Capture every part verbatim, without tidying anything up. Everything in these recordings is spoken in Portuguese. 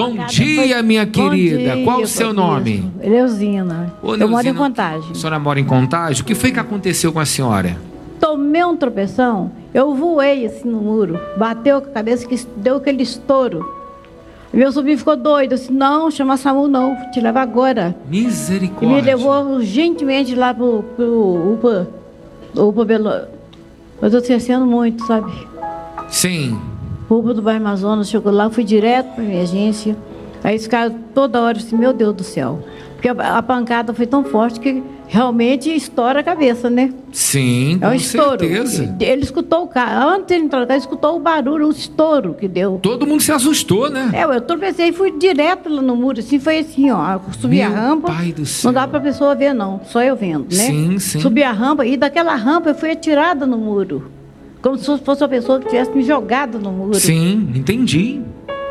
Bom dia, foi... minha querida. Dia, qual o seu nome? Eleusina. Ô, eu moro em Contagem. A senhora mora em Contagem? O que foi que aconteceu com a senhora? Tomei um tropeção, eu voei assim no muro, bateu com a cabeça, que deu aquele estouro. Meu sobrinho ficou doido, disse, não, chama SAMU não, te leva agora. Misericórdia. E me levou urgentemente lá pro, pro UPA, UPA Belo... Mas eu tô esquecendo muito, sabe? Sim. O UPA do bairro Amazonas, chegou lá, fui direto pra emergência. Aí esse cara toda hora disse, meu Deus do céu. Porque a, a pancada foi tão forte que realmente estoura a cabeça, né? Sim, com é um estouro. certeza. Ele, ele escutou o carro, antes de ele entrar no carro, ele escutou o barulho, um estouro que deu. Todo mundo se assustou, né? É, eu tropecei e fui direto lá no muro, assim, foi assim, ó, subi Meu a rampa. Pai do céu. Não dá pra pessoa ver, não, só eu vendo, né? Sim, sim. Subi a rampa e daquela rampa eu fui atirada no muro. Como se fosse uma pessoa que tivesse me jogado no muro. Sim, entendi.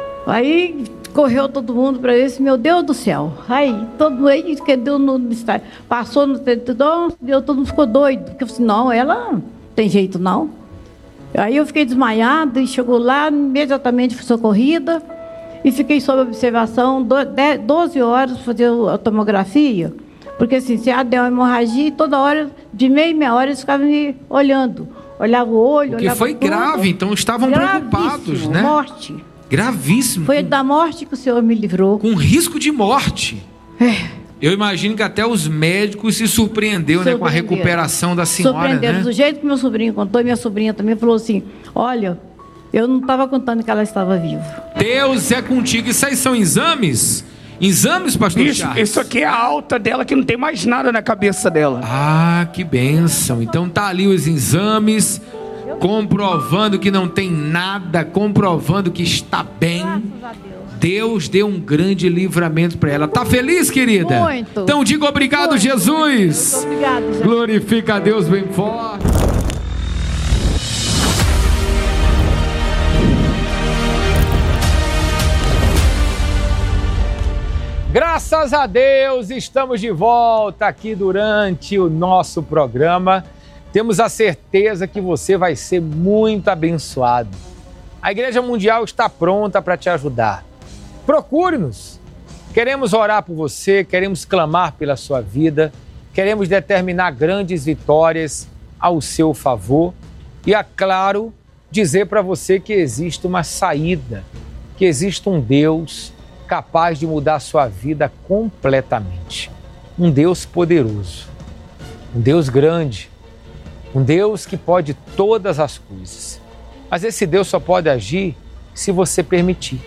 Aí correu todo mundo para isso, meu Deus do céu. Aí todo mundo aí que deu no estádio, passou no tetidão, todo mundo ficou doido. Porque eu falei, não, ela não tem jeito não. Aí eu fiquei desmaiada e chegou lá, imediatamente fui socorrida e fiquei sob observação doze horas para fazer a tomografia. Porque assim, se ela deu uma hemorragia, toda hora, de meia e meia hora, eles ficavam me olhando. Olhava o olho, Porque olhava foi tudo. grave, então estavam Gravíssimo, preocupados, né? Morte. Gravíssimo. Foi da morte que o Senhor me livrou. Com risco de morte. É. Eu imagino que até os médicos se surpreendeu, né, com a recuperação da senhora, Surpreenderam. né? Do jeito que meu sobrinho contou, minha sobrinha também falou assim, olha, eu não estava contando que ela estava viva. Deus é contigo. Isso aí são exames? Exames, pastor Isso, Charles? isso aqui é a alta dela, que não tem mais nada na cabeça dela. Ah, que bênção. Então tá ali os exames, comprovando que não tem nada, comprovando que está bem. Graças a Deus. Deus deu um grande livramento para ela. Tá feliz, querida? Muito. Então diga obrigado, Muito, Jesus. muito obrigado, Jesus. Glorifica a Deus bem forte. Graças a Deus, estamos de volta aqui durante o nosso programa. Temos a certeza que você vai ser muito abençoado. A Igreja Mundial está pronta para te ajudar. Procure-nos. Queremos orar por você, queremos clamar pela sua vida, queremos determinar grandes vitórias ao seu favor e, é claro, dizer para você que existe uma saída, que existe um Deus capaz de mudar a sua vida completamente. Um Deus poderoso, um Deus grande, um Deus que pode todas as coisas. Mas esse Deus só pode agir se você permitir,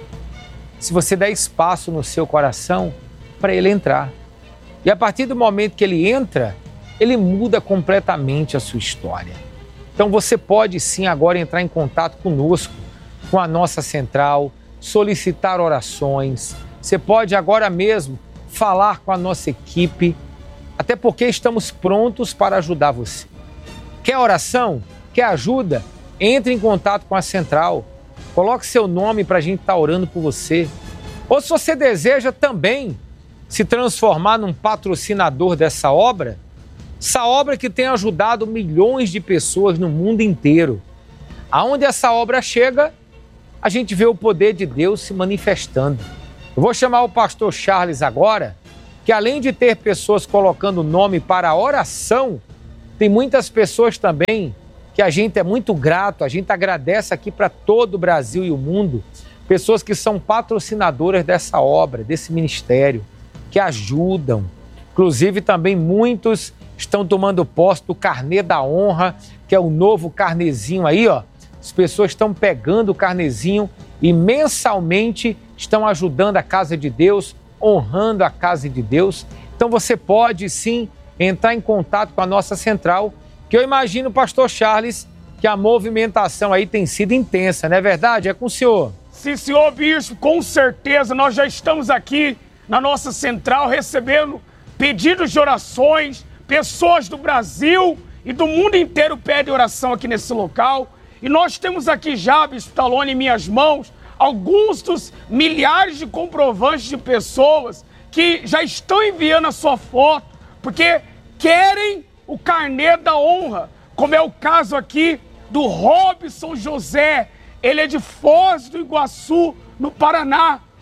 se você der espaço no seu coração para Ele entrar. E a partir do momento que Ele entra, Ele muda completamente a sua história. Então você pode sim agora entrar em contato conosco, com a nossa central, solicitar orações. Você pode agora mesmo falar com a nossa equipe, até porque estamos prontos para ajudar você. Quer oração? Quer ajuda? Entre em contato com a central. Coloque seu nome para a gente estar orando por você. Ou se você deseja também se transformar num patrocinador dessa obra, essa obra que tem ajudado milhões de pessoas no mundo inteiro. Aonde essa obra chega, a gente vê o poder de Deus se manifestando. Eu vou chamar o pastor Charles agora, que além de ter pessoas colocando nome para a oração, tem muitas pessoas também que a gente é muito grato, a gente agradece aqui para todo o Brasil e o mundo, pessoas que são patrocinadoras dessa obra, desse ministério, que ajudam. Inclusive também muitos estão tomando posse do carnê da honra, que é o novo carnezinho aí, ó. As pessoas estão pegando o carnezinho e mensalmente estão ajudando a casa de Deus, honrando a casa de Deus. Então você pode sim entrar em contato com a nossa central, que eu imagino, pastor Charles, que a movimentação aí tem sido intensa, não é verdade? É com o senhor. Sim, senhor bispo, com certeza. Nós já estamos aqui na nossa central recebendo pedidos de orações, pessoas do Brasil e do mundo inteiro pedem oração aqui nesse local. E nós temos aqui já, bispo Talone, em minhas mãos, alguns dos milhares de comprovantes de pessoas que já estão enviando a sua foto, porque querem o carnê da honra, como é o caso aqui do Robson José. Ele é de Foz do Iguaçu, no Paraná.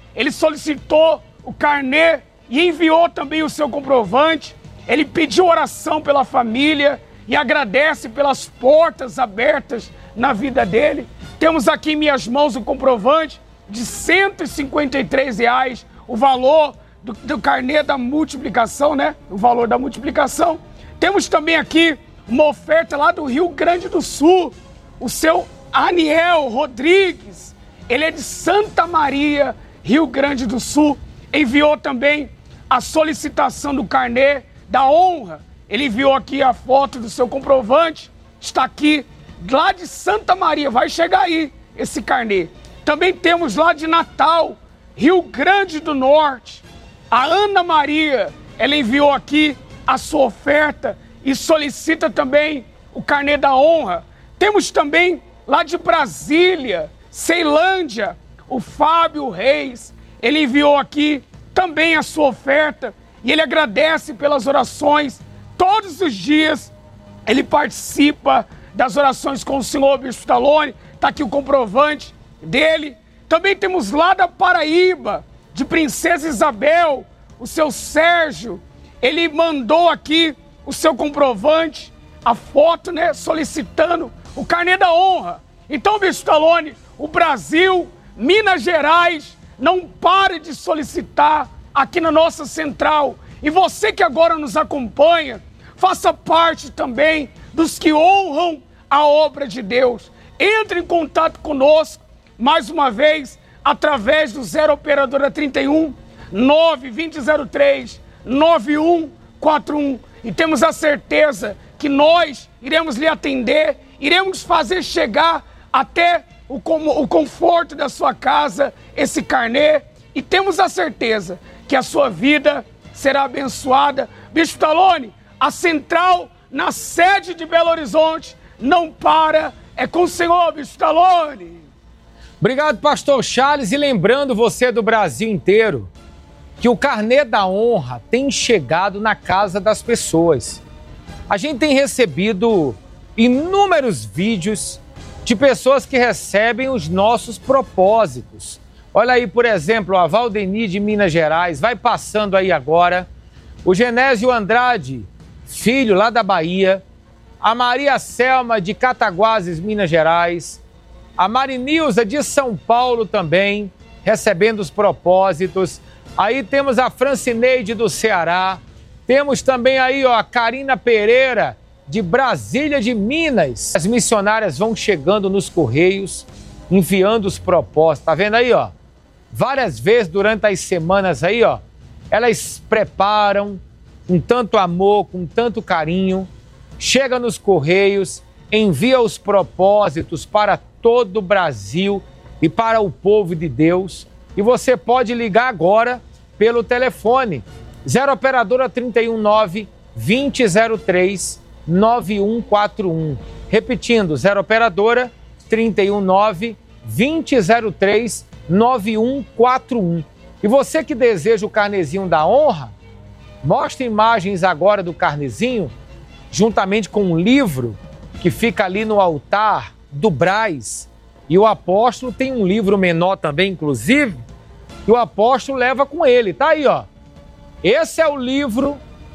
ele solicitou o carnê e enviou também o seu comprovante. Ele pediu oração pela família e agradece pelas portas abertas na vida dele. Temos aqui em minhas mãos o comprovante de cento e cinquenta e três reais, o valor do, do carnê da multiplicação, né? O valor da multiplicação. Temos também aqui uma oferta lá do Rio Grande do Sul. O seu Aniel Rodrigues, ele é de Santa Maria, Rio Grande do Sul. Enviou também a solicitação do carnê da honra. Ele enviou aqui a foto do seu comprovante. Está aqui, lá de Santa Maria. Vai chegar aí esse carnê. Também temos lá de Natal, Rio Grande do Norte. A Ana Maria, ela enviou aqui a sua oferta e solicita também o carnê da honra. Temos também lá de Brasília, Ceilândia, o Fábio Reis. Ele enviou aqui também a sua oferta e ele agradece pelas orações. Todos os dias ele participa das orações com o senhor Bispo Stallone. Está aqui o comprovante dele. Também temos lá da Paraíba, de Princesa Isabel, o seu Sérgio. Ele mandou aqui o seu comprovante, a foto, né, solicitando o carnê da honra. Então, Bispo Stallone, o Brasil, Minas Gerais, não pare de solicitar aqui na nossa central. E você que agora nos acompanha, faça parte também dos que honram a obra de Deus. Entre em contato conosco, mais uma vez, através do zero operadora trinta e um, nove dois zero três, nove um quatro um. E temos a certeza que nós iremos lhe atender, iremos fazer chegar até o, o conforto da sua casa esse carnê. E temos a certeza que a sua vida será abençoada. Bispo Stallone, a central na sede de Belo Horizonte não para. É com o senhor, Bispo Stallone. Obrigado, pastor Charles. E lembrando você do Brasil inteiro que o carnê da honra tem chegado na casa das pessoas. A gente tem recebido inúmeros vídeos de pessoas que recebem os nossos propósitos. Olha aí, por exemplo, a Valdeni de Minas Gerais, vai passando aí agora. O Genésio Andrade, filho lá da Bahia. A Maria Selma de Cataguases, Minas Gerais. A Marinilza de São Paulo também, recebendo os propósitos. Aí temos a Francineide do Ceará. Temos também aí, ó, a Karina Pereira de Brasília de Minas. As missionárias vão chegando nos correios, enviando os propósitos. Tá vendo aí, ó? Várias vezes durante as semanas aí, ó, elas preparam com tanto amor, com tanto carinho, chega nos correios, envia os propósitos para todo o Brasil e para o povo de Deus. E você pode ligar agora pelo telefone zero operadora trinta e um, nove, vinte zero três, nove um quatro um. Repetindo, zero operadora trinta e um, nove, vinte zero três, nove um quatro um. E você que deseja o carnezinho da honra, mostre imagens agora do carnezinho, juntamente com um livro que fica ali no altar do Brás. E o apóstolo tem um livro menor também, inclusive, que o apóstolo leva com ele. Tá aí, ó. Esse é o livro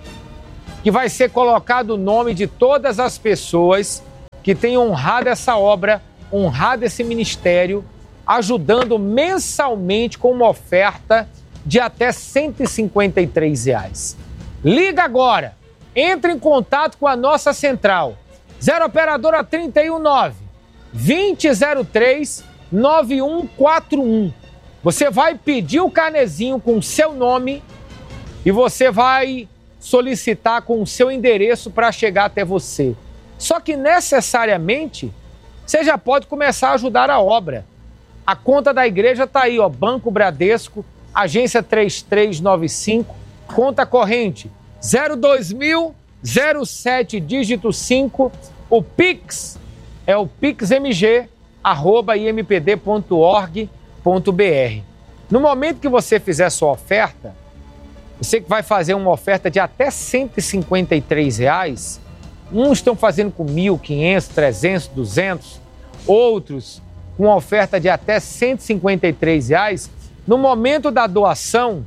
que vai ser colocado o nome de todas as pessoas que têm honrado essa obra, honrado esse ministério, ajudando mensalmente com uma oferta de até cento e cinquenta e três reais. Liga agora, entre em contato com a nossa central, zero operadora trinta e um, nove, vinte zero três, nove um quatro um. Você vai pedir o carnezinho com o seu nome e você vai solicitar com o seu endereço para chegar até você. Só que necessariamente você já pode começar a ajudar a obra. A conta da igreja está aí, ó, Banco Bradesco, agência três três nove cinco, conta corrente zero dois mil, zero sete, dígito cinco, o Pix é o pixmg, arroba impd ponto org ponto br. No momento que você fizer sua oferta, você que vai fazer uma oferta de até cento e cinquenta e três reais, uns estão fazendo com mil, quinhentos, trezentos, duzentos, outros com uma oferta de até cento e cinquenta e três reais, no momento da doação,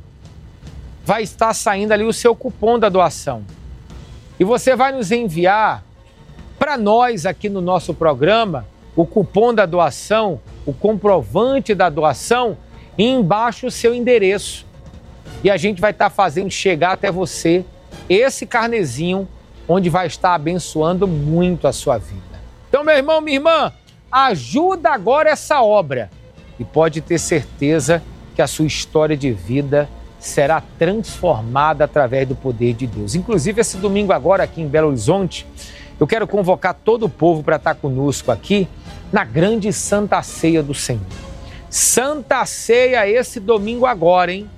vai estar saindo ali o seu cupom da doação. E você vai nos enviar para nós aqui no nosso programa o cupom da doação, o comprovante da doação e embaixo o seu endereço. E a gente vai estar fazendo chegar até você esse carnezinho onde vai estar abençoando muito a sua vida. Então, meu irmão, minha irmã, ajuda agora essa obra e pode ter certeza que a sua história de vida será transformada através do poder de Deus. Inclusive, esse domingo agora aqui em Belo Horizonte, eu quero convocar todo o povo para estar conosco aqui na grande Santa Ceia do Senhor. Santa Ceia esse domingo agora, hein?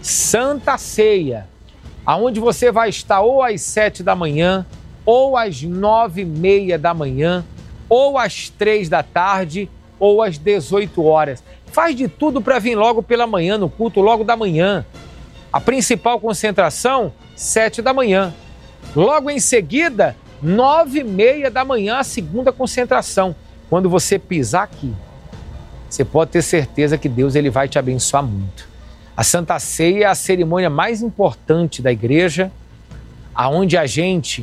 Santa Ceia, aonde você vai estar ou às sete da manhã, ou às nove e meia da manhã, ou às três da tarde, ou às dezoito horas. Faz de tudo para vir logo pela manhã, no culto logo da manhã. A principal concentração, sete da manhã. Logo em seguida, nove e meia da manhã, a segunda concentração. Quando você pisar aqui, você pode ter certeza que Deus ele vai te abençoar muito. A Santa Ceia é a cerimônia mais importante da igreja, aonde a gente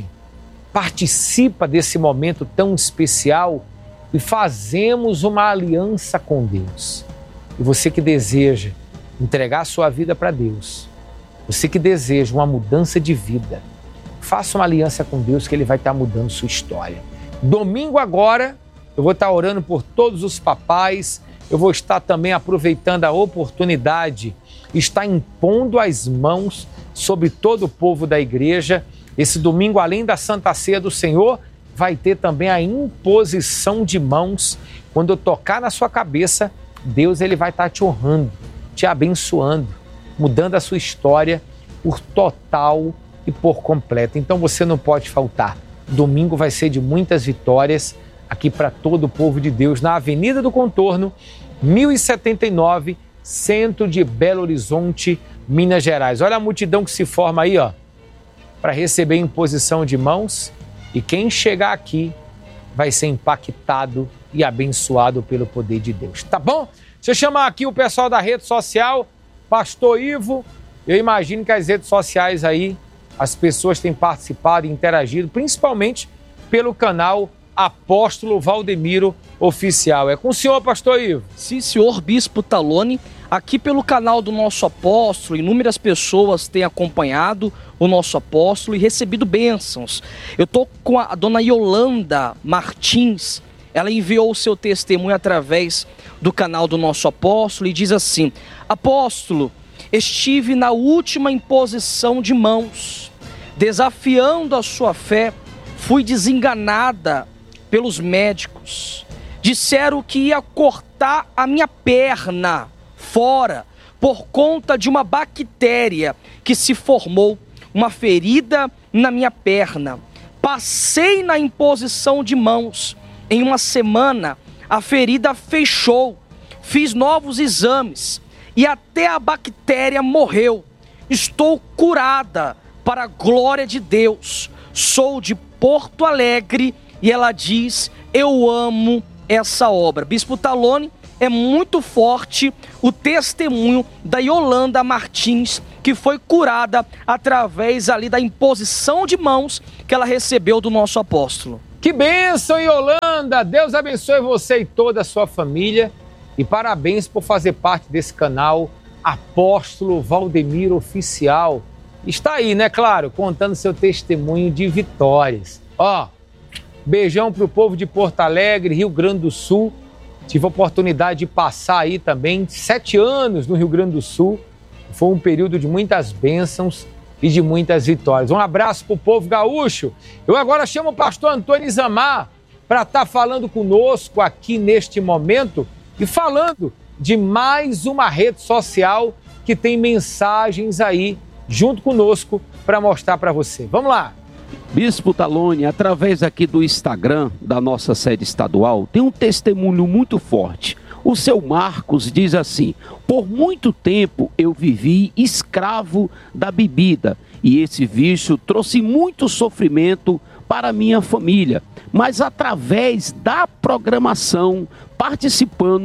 participa desse momento tão especial e fazemos uma aliança com Deus. E você que deseja entregar a sua vida para Deus, você que deseja uma mudança de vida, faça uma aliança com Deus que Ele vai estar mudando sua história. Domingo agora, eu vou estar orando por todos os papais, eu vou estar também aproveitando a oportunidade, está impondo as mãos sobre todo o povo da igreja. Esse domingo, além da Santa Ceia do Senhor, vai ter também a imposição de mãos. Quando eu tocar na sua cabeça, Deus ele vai estar te honrando, te abençoando, mudando a sua história por total e por completo. Então você não pode faltar. Domingo vai ser de muitas vitórias aqui para todo o povo de Deus, na Avenida do Contorno, mil e setenta e nove, centro de Belo Horizonte, Minas Gerais. Olha a multidão que se forma aí, ó, para receber imposição de mãos, e quem chegar aqui vai ser impactado e abençoado pelo poder de Deus, tá bom? Deixa eu chamar aqui o pessoal da rede social, Pastor Ivo. Eu imagino que as redes sociais aí, as pessoas têm participado e interagido, principalmente pelo canal Apóstolo Valdemiro Oficial. É com o senhor, Pastor Ivo. Sim, senhor Bispo Talone. Aqui pelo canal do nosso apóstolo, inúmeras pessoas têm acompanhado o nosso apóstolo e recebido bênçãos. Eu estou com a dona Yolanda Martins. Ela enviou o seu testemunho através do canal do nosso apóstolo e diz assim: apóstolo, estive na última imposição de mãos, desafiando a sua fé, fui desenganada pelos médicos. Disseram que ia cortar a minha perna fora por conta de uma bactéria que se formou, uma ferida na minha perna. Passei na imposição de mãos. Em uma semana, a ferida fechou. Fiz novos exames e até a bactéria morreu. Estou curada para a glória de Deus. Sou de Porto Alegre e ela diz: eu amo essa obra. Bispo Talone, é muito forte o testemunho da Yolanda Martins, que foi curada através ali da imposição de mãos que ela recebeu do nosso apóstolo. Que bênção, Yolanda! Deus abençoe você e toda a sua família. E parabéns por fazer parte desse canal Apóstolo Valdemiro Oficial. Está aí, né, claro, contando seu testemunho de vitórias. Ó, beijão pro povo de Porto Alegre, Rio Grande do Sul. Tive a oportunidade de passar aí também sete anos no Rio Grande do Sul. Foi um período de muitas bênçãos e de muitas vitórias. Um abraço pro povo gaúcho. Eu agora chamo o pastor Antônio Zamar para estar falando conosco aqui neste momento e falando de mais uma rede social que tem mensagens aí junto conosco para mostrar para você. Vamos lá. Bispo Talone, através aqui do Instagram da nossa sede estadual, tem um testemunho muito forte. O seu Marcos diz assim: por muito tempo eu vivi escravo da bebida e esse vício trouxe muito sofrimento para minha família. Mas através da programação, participando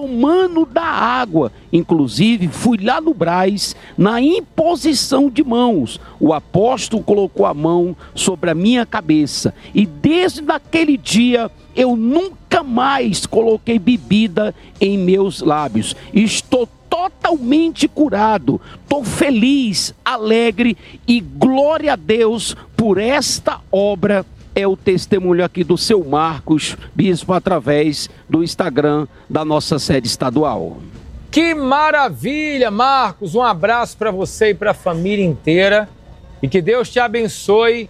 tomando da água. Inclusive, fui lá no Brás, na imposição de mãos. O apóstolo colocou a mão sobre a minha cabeça. E desde aquele dia, eu nunca mais coloquei bebida em meus lábios. Estou totalmente curado. Estou feliz, alegre e glória a Deus por esta obra. É o testemunho aqui do seu Marcos, bispo, através do Instagram da nossa sede estadual. Que maravilha, Marcos! Um abraço para você e para a família inteira e que Deus te abençoe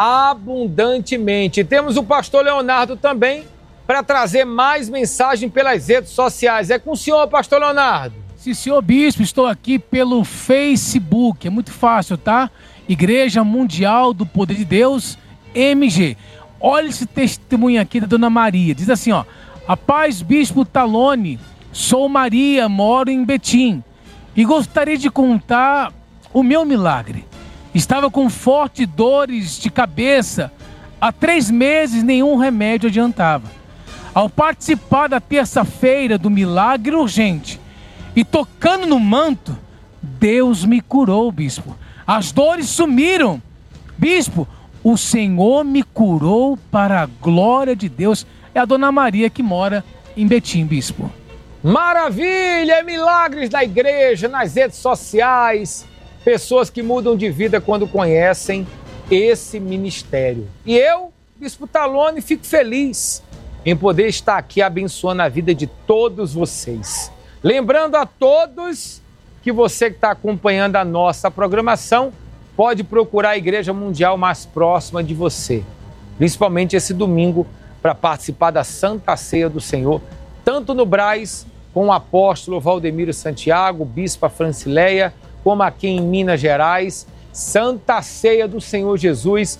abundantemente. Temos o pastor Leonardo também para trazer mais mensagem pelas redes sociais. É com o senhor, pastor Leonardo. Sim, senhor bispo, estou aqui pelo Facebook, é muito fácil, tá? Igreja Mundial do Poder de Deus, M G. Olha esse testemunho aqui da Dona Maria. Diz assim, ó: a paz, bispo Talone, sou Maria, moro em Betim e gostaria de contar o meu milagre. Estava com fortes dores de cabeça. Há três meses nenhum remédio adiantava. Ao participar da terça-feira do milagre urgente e tocando no manto, Deus me curou, bispo. As dores sumiram. Bispo, o Senhor me curou para a glória de Deus. É a Dona Maria que mora em Betim, bispo. Maravilha! Milagres na igreja, nas redes sociais. Pessoas que mudam de vida quando conhecem esse ministério. E eu, bispo Talone, fico feliz em poder estar aqui abençoando a vida de todos vocês. Lembrando a todos que você que está acompanhando a nossa programação pode procurar a Igreja Mundial mais próxima de você, principalmente esse domingo, para participar da Santa Ceia do Senhor, tanto no Brás, com o apóstolo Valdemiro Santiago, bispa Francileia, como aqui em Minas Gerais, Santa Ceia do Senhor Jesus,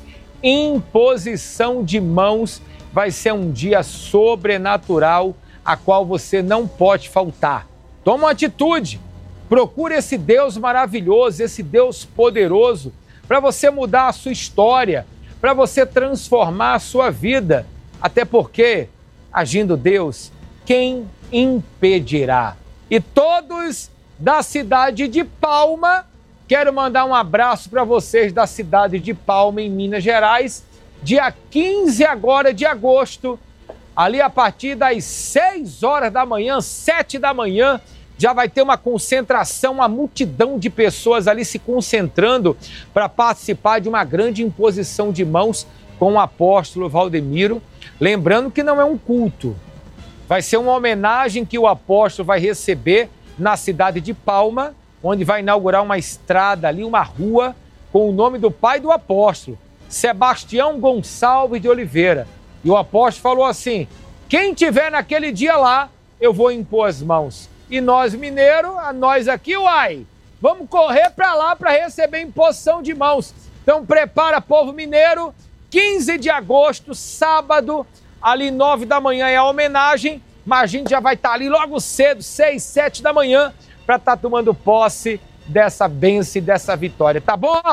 imposição de mãos. Vai ser um dia sobrenatural, a qual você não pode faltar. Toma uma atitude. Procure esse Deus maravilhoso, esse Deus poderoso, para você mudar a sua história, para você transformar a sua vida. Até porque, agindo Deus, quem impedirá? E todos da cidade de Palma, quero mandar um abraço para vocês da cidade de Palma, em Minas Gerais, dia quinze agora de agosto, ali a partir das seis horas da manhã, sete da manhã, já vai ter uma concentração, uma multidão de pessoas ali se concentrando para participar de uma grande imposição de mãos com o apóstolo Valdemiro. Lembrando que não é um culto, vai ser uma homenagem que o apóstolo vai receber na cidade de Palma, onde vai inaugurar uma estrada ali, uma rua, com o nome do pai do apóstolo, Sebastião Gonçalves de Oliveira. E o apóstolo falou assim: quem tiver naquele dia lá, eu vou impor as mãos. E nós, mineiros, a nós aqui, uai, vamos correr para lá para receber imposição de mãos. Então prepara, povo mineiro, quinze de agosto, sábado, ali nove da manhã é a homenagem, mas a gente já vai estar ali logo cedo, seis, sete da manhã, para estar tomando posse dessa bênção e dessa vitória, tá bom?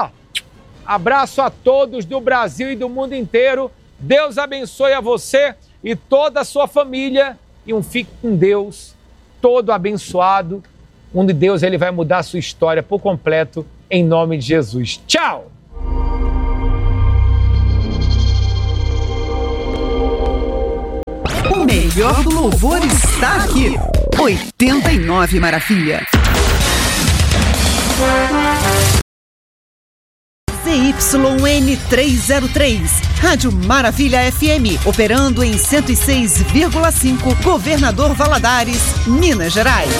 Abraço a todos do Brasil e do mundo inteiro. Deus abençoe a você e toda a sua família. E um fique com Deus, todo abençoado, onde Deus ele vai mudar a sua história por completo, em nome de Jesus. Tchau! O melhor do louvor está aqui. oitenta e nove Maravilha. Z Y N trezentos e três, Rádio Maravilha F M, operando em cento e seis vírgula cinco, Governador Valadares, Minas Gerais.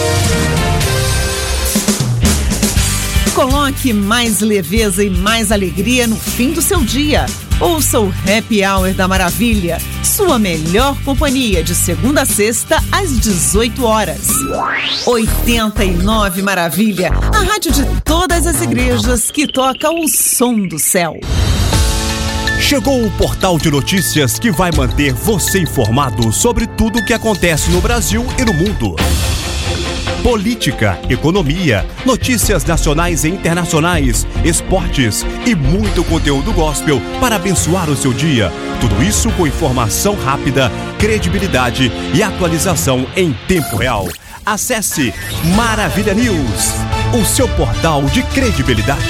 Coloque mais leveza e mais alegria no fim do seu dia. Ouça o Happy Hour da Maravilha, sua melhor companhia de segunda a sexta às dezoito horas. oitenta e nove Maravilha, a rádio de todas as igrejas que toca o som do céu. Chegou o portal de notícias que vai manter você informado sobre tudo o que acontece no Brasil e no mundo. política, economia, notícias nacionais e internacionais, esportes e muito conteúdo gospel para abençoar o seu dia. Tudo isso com informação rápida, credibilidade e atualização em tempo real. Acesse Maravilha News, o seu portal de credibilidade.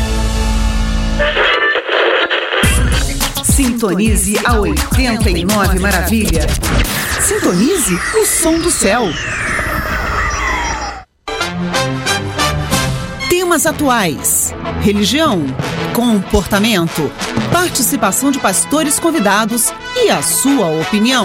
Sintonize a oitenta e nove Maravilha. Sintonize o som do céu. Temas atuais: religião, comportamento, participação de pastores convidados e a sua opinião.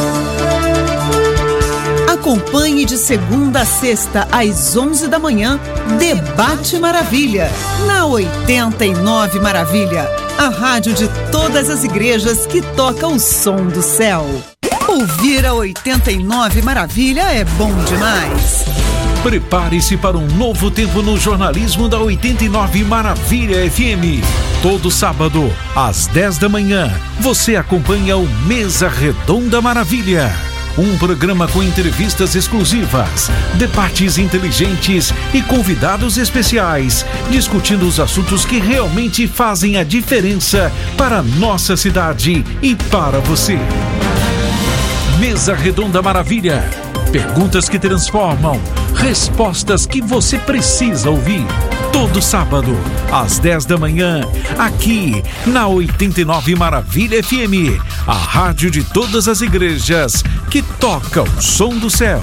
Acompanhe de segunda a sexta, às onze da manhã, Debate Maravilha, na oitenta e nove Maravilha, a rádio de todas as igrejas que toca o som do céu. Ouvir a oitenta e nove Maravilha é bom demais. Prepare-se para um novo tempo no jornalismo da oitenta e nove Maravilha F M. Todo sábado, às dez da manhã, você acompanha o Mesa Redonda Maravilha. Um programa com entrevistas exclusivas, debates inteligentes e convidados especiais, discutindo os assuntos que realmente fazem a diferença para a nossa cidade e para você. Mesa Redonda Maravilha. Perguntas que transformam, respostas que você precisa ouvir. Todo sábado, às dez da manhã, aqui na oitenta e nove Maravilha F M, a rádio de todas as igrejas que toca o som do céu.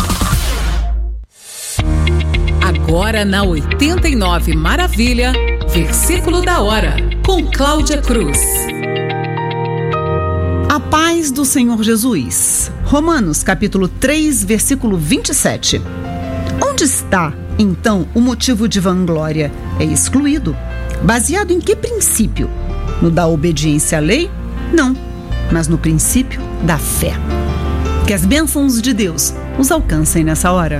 Agora na oitenta e nove Maravilha, versículo da hora, com Cláudia Cruz. A paz do Senhor Jesus. Romanos capítulo três, versículo vinte e sete. Onde está, então, o motivo de vanglória? É excluído. Baseado em que princípio? No da obediência à lei? Não, mas no princípio da fé. Que as bênçãos de Deus os alcancem nessa hora.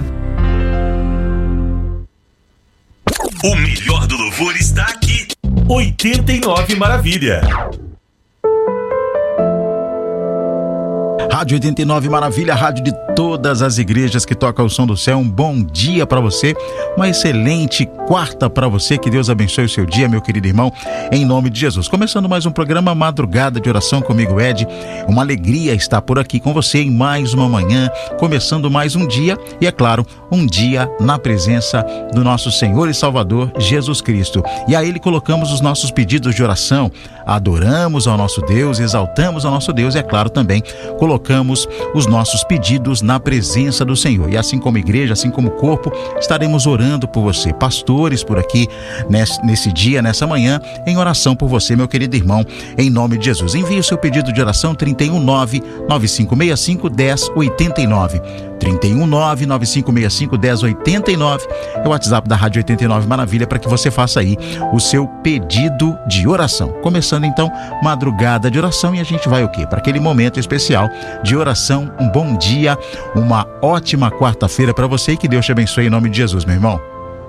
O melhor do louvor está aqui. oitenta e nove Maravilha. Rádio oitenta e nove Maravilha, rádio de todas as igrejas que toca o som do céu. Um bom dia para você, uma excelente quarta para você. Que Deus abençoe o seu dia, meu querido irmão, em nome de Jesus. Começando mais um programa Madrugada de Oração comigo, Ed. Uma alegria estar por aqui com você em mais uma manhã, começando mais um dia e, é claro, um dia na presença do nosso Senhor e Salvador Jesus Cristo. E a Ele colocamos os nossos pedidos de oração, adoramos ao nosso Deus, exaltamos ao nosso Deus e, é claro, também colocamos os nossos pedidos na presença do Senhor. E assim como igreja, assim como corpo, estaremos orando por você, pastores por aqui nesse, nesse dia, nessa manhã, em oração por você, meu querido irmão, em nome de Jesus. Envie o seu pedido de oração trinta e um nove, nove cinco seis cinco, um zero oito nove. trinta e um nove, nove cinco seis cinco, um zero oito nove é o WhatsApp da Rádio oitenta e nove Maravilha para que você faça aí o seu pedido de oração. Começando então, madrugada de oração, e a gente vai o quê? Para aquele momento especial de oração. Um bom dia, uma ótima quarta-feira para você e que Deus te abençoe em nome de Jesus, meu irmão.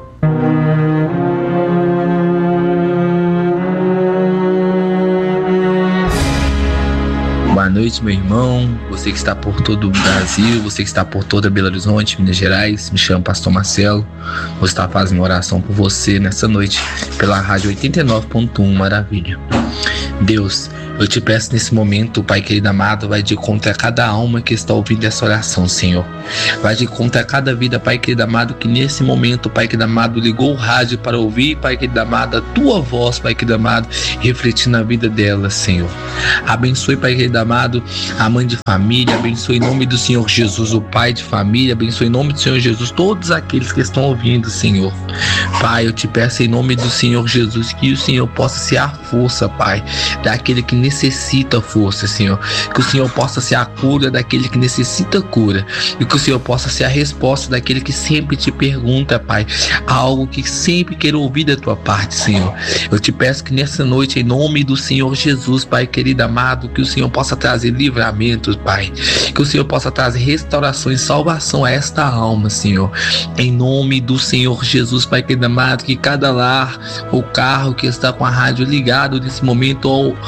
Boa noite, meu irmão, você que está por todo o Brasil, você que está por toda Belo Horizonte, Minas Gerais. Me chamo Pastor Marcelo, vou estar fazendo oração por você nessa noite pela Rádio oitenta e nove ponto um Maravilha. Deus, eu te peço nesse momento, Pai querido amado, vai de contra cada alma que está ouvindo essa oração, Senhor. Vai de contra cada vida, Pai querido amado, que nesse momento, Pai querido amado, ligou o rádio para ouvir, Pai querido amado, a tua voz, Pai querido amado, refletir na vida dela, Senhor. Abençoe, Pai querido amado, a mãe de família, abençoe em nome do Senhor Jesus, o pai de família, abençoe em nome do Senhor Jesus, todos aqueles que estão ouvindo, Senhor. Pai, eu te peço em nome do Senhor Jesus, que o Senhor possa ser a força, Pai, daquele que necessita força, Senhor. Que o Senhor possa ser a cura daquele que necessita cura. E que o Senhor possa ser a resposta daquele que sempre te pergunta, Pai, algo que sempre quer ouvir da tua parte, Senhor. Eu te peço que nessa noite, em nome do Senhor Jesus, Pai querido amado, que o Senhor possa trazer livramentos, Pai. Que o Senhor possa trazer restauração e salvação a esta alma, Senhor. Em nome do Senhor Jesus, Pai querido amado, que cada lar ou carro que está com a rádio ligado nesse momento, ou, ou alguma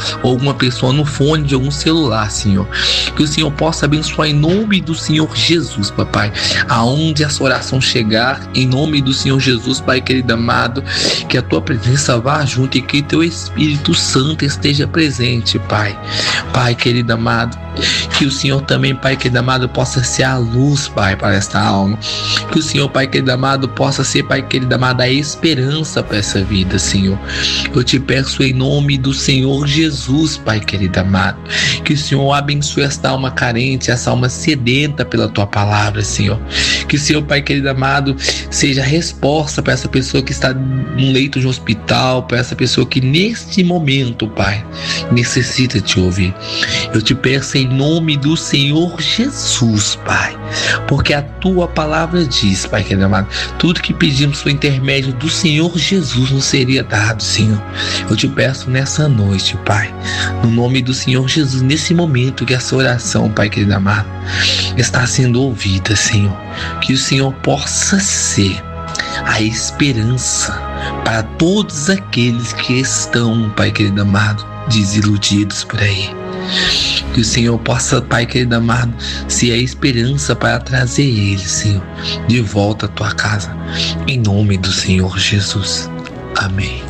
alguma pessoa no fone de algum celular, Senhor. Que o Senhor possa abençoar em nome do Senhor Jesus, papai. Aonde essa oração chegar, em nome do Senhor Jesus, Pai querido amado, que a tua presença vá junto e que teu Espírito Santo esteja presente, Pai. Pai querido amado, que o Senhor também, Pai querido amado, possa ser a luz, Pai, para esta alma. Que o Senhor, Pai querido amado, possa ser, Pai querido amado, a esperança para essa vida, Senhor. Eu te peço em nome do Senhor Jesus, Pai querido amado, que o Senhor abençoe esta alma carente, essa alma sedenta pela tua palavra, Senhor. Que o Senhor, Pai querido amado, seja a resposta para essa pessoa que está num leito de hospital, para essa pessoa que neste momento, Pai, necessita te ouvir. Eu te peço em nome do Senhor Jesus, Pai, porque a tua palavra diz, Pai querido amado, tudo que pedimos por intermédio do Senhor Jesus nos seria dado, Senhor. Eu te peço nessa noite, Pai, no nome do Senhor Jesus, nesse momento que essa oração, Pai querido amado, está sendo ouvida, Senhor, que o Senhor possa ser a esperança para todos aqueles que estão, Pai querido amado, desiludidos por aí. Que o Senhor possa, Pai querido amado, ser a esperança para trazer eles, Senhor, de volta à tua casa, em nome do Senhor Jesus. Amém.